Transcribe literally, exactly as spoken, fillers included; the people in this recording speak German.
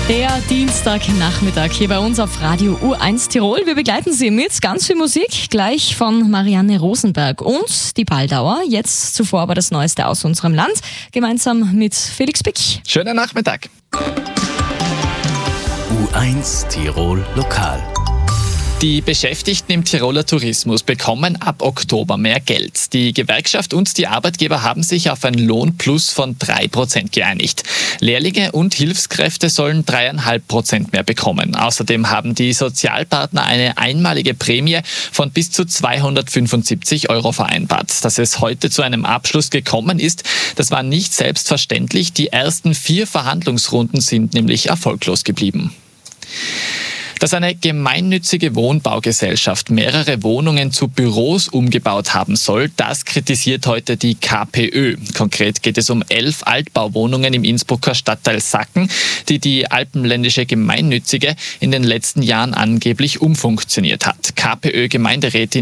Der Dienstagnachmittag hier bei uns auf Radio U eins Tirol. Wir begleiten Sie mit ganz viel Musik, gleich von Marianne Rosenberg und die Baldauer. Jetzt zuvor aber das Neueste aus unserem Land, gemeinsam mit Felix Pick. Schönen Nachmittag. U eins Tirol Lokal. Die Beschäftigten im Tiroler Tourismus bekommen ab Oktober mehr Geld. Die Gewerkschaft und die Arbeitgeber haben sich auf ein Lohnplus von drei Prozent geeinigt. Lehrlinge und Hilfskräfte sollen drei Komma fünf Prozent mehr bekommen. Außerdem haben die Sozialpartner eine einmalige Prämie von bis zu zweihundertfünfundsiebzig Euro vereinbart. Dass es heute zu einem Abschluss gekommen ist, das war nicht selbstverständlich. Die ersten vier Verhandlungsrunden sind nämlich erfolglos geblieben. Dass eine gemeinnützige Wohnbaugesellschaft mehrere Wohnungen zu Büros umgebaut haben soll, das kritisiert heute die KPÖ. Konkret geht es um elf Altbauwohnungen im Innsbrucker Stadtteil Sacken, die die alpenländische Gemeinnützige in den letzten Jahren angeblich umfunktioniert hat. KPÖ-Gemeinderätin